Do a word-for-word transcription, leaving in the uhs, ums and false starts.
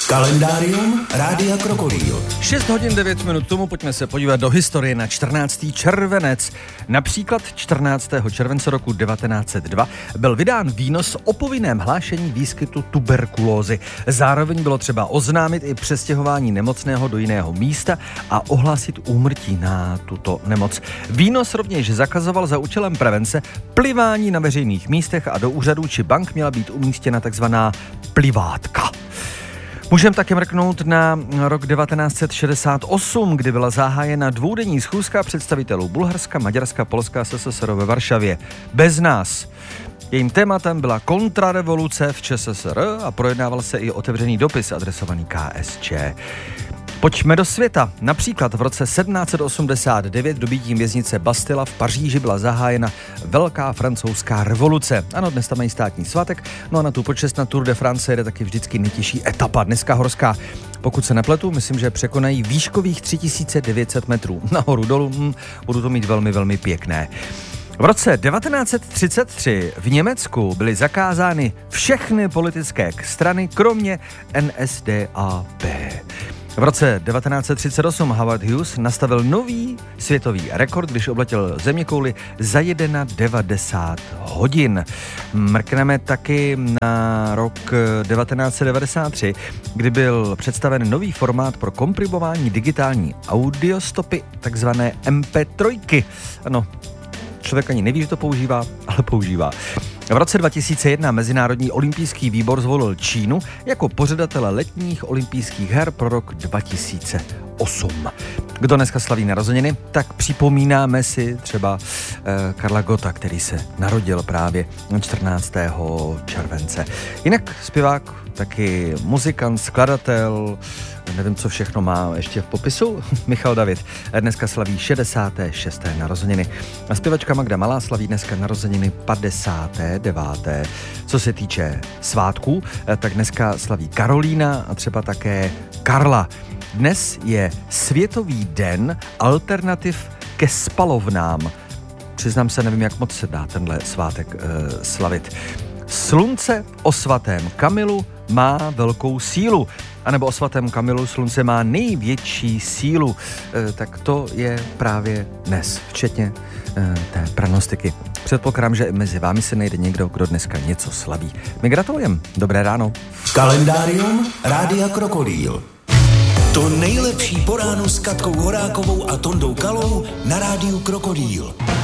Kalendárium Rádia Krokodýl. šest hodin devět minut tomu pojďme se podívat do historie na čtrnáctého červenec. Například čtrnáctého července roku devatenáct set dva byl vydán výnos o povinném hlášení výskytu tuberkulózy. Zároveň bylo třeba oznámit i přestěhování nemocného do jiného místa a ohlásit úmrtí na tuto nemoc. Výnos rovněž zakazoval za účelem prevence plivání na veřejných místech a do úřadů či bank měla být umístěna takzvaná plivátka. Můžeme také mrknout na rok devatenáct set šedesát osm, kdy byla zahájena dvoudenní schůzka představitelů Bulharska, Maďarska, Polska a es es es er ve Varšavě. Bez nás. Jejím tématem byla kontrarevoluce v ČSSR a projednával se i otevřený dopis adresovaný K S Č. Pojďme do světa. Například v roce sedmnáct set osmdesát devět dobytím věznice Bastilla v Paříži byla zahájena Velká francouzská revoluce. Ano, dnes tam mají státní svátek, no a na tu počest na Tour de France jede taky vždycky nejtěžší etapa, dneska horská. Pokud se nepletu, myslím, že překonají výškových tři tisíce devět set metrů. Nahoru dolů, hm, budu to mít velmi, velmi pěkné. V roce devatenáct set třicet tři v Německu byly zakázány všechny politické strany, kromě N S D A P. V roce devatenáct set třicet osm Howard Hughes nastavil nový světový rekord, když obletěl zeměkouli za devadesát hodin. Mrkneme taky na rok devatenáct set devadesát tři, kdy byl představen nový formát pro komprimování digitální audiostopy, takzvané M P tři. Ano, člověk ani neví, že to používá, ale používá. V roce dva tisíce jedna Mezinárodní olympijský výbor zvolil Čínu jako pořadatele letních olympijských her pro rok dva tisíce osm. Kdo dneska slaví narozeniny, tak připomínáme si třeba eh, Karla Gotta, který se narodil právě čtrnáctého července. Jinak zpěvák, taky muzikant, skladatel, nevím, co všechno má ještě v popisu, Michal David dneska slaví šedesáté šesté narozeniny. A zpěvačka Magda Malá slaví dneska narozeniny padesáté deváté Co se týče svátků, tak dneska slaví Karolína a třeba také Karla. Dnes je Světový den alternativ ke spalovnám. Přiznám se, nevím, jak moc se dá tenhle svátek e, slavit. Slunce o svatém Kamilu má velkou sílu. A nebo o svatém Kamilu slunce má největší sílu. E, tak to je právě dnes, včetně e, té pranostiky. Předpokládám, že mezi vámi se najde někdo, kdo dneska něco slaví. My gratulujeme. Dobré ráno. Kalendárium Rádia Krokodýl. To nejlepší po ránu s Katkou Horákovou a Tondou Kalou na Rádiu Krokodýl.